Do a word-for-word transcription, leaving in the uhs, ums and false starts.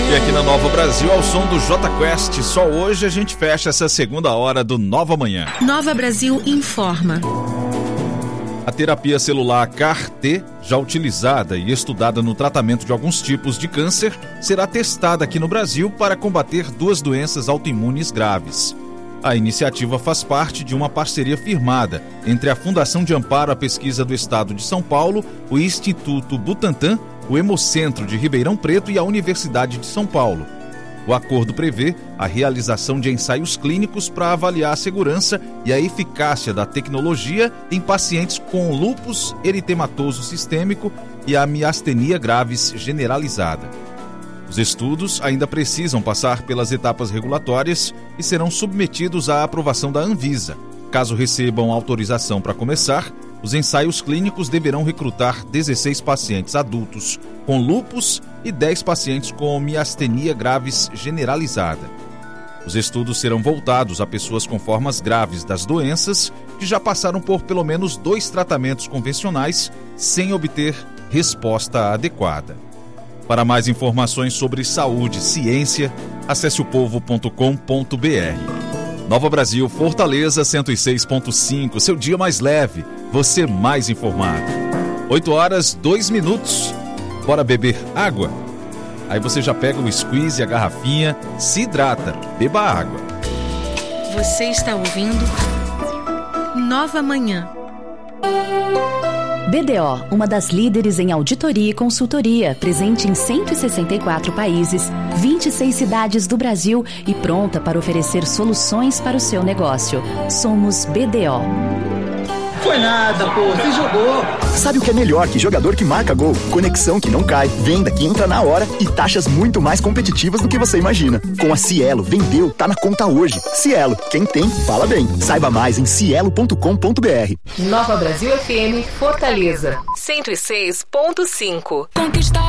E aqui na Nova Brasil, ao som do J Quest, só hoje a gente fecha essa segunda hora do Nova Manhã. Nova Brasil informa. A terapia celular C A R T, já utilizada e estudada no tratamento de alguns tipos de câncer, será testada aqui no Brasil para combater duas doenças autoimunes graves. A iniciativa faz parte de uma parceria firmada entre a Fundação de Amparo à Pesquisa do Estado de São Paulo, o Instituto Butantan, o Hemocentro de Ribeirão Preto e a Universidade de São Paulo. O acordo prevê a realização de ensaios clínicos para avaliar a segurança e a eficácia da tecnologia em pacientes com lúpus eritematoso sistêmico e a miastenia graves generalizada. Os estudos ainda precisam passar pelas etapas regulatórias e serão submetidos à aprovação da Anvisa. Caso recebam autorização para começar, os ensaios clínicos deverão recrutar dezesseis pacientes adultos com lúpus e dez pacientes com miastenia graves generalizada. Os estudos serão voltados a pessoas com formas graves das doenças que já passaram por pelo menos dois tratamentos convencionais sem obter resposta adequada. Para mais informações sobre saúde e ciência, acesse o povo ponto com ponto b r. Nova Brasil, Fortaleza cento e seis ponto cinco, seu dia mais leve, você mais informado. oito horas, dois minutos. Bora beber água? Aí você já pega o squeeze, a garrafinha, se hidrata, beba água. Você está ouvindo Nova Manhã. B D O, uma das líderes em auditoria e consultoria, presente em cento e sessenta e quatro países, vinte e seis cidades do Brasil e pronta para oferecer soluções para o seu negócio. Somos B D O. Foi nada, pô, você jogou. Sabe o que é melhor que jogador que marca gol? Conexão que não cai, venda que entra na hora e taxas muito mais competitivas do que você imagina. Com a Cielo, vendeu, tá na conta hoje. Cielo, quem tem, fala bem. Saiba mais em cielo ponto com ponto b r. Nova Brasil F M, Fortaleza, cento e seis ponto cinco. Conquistar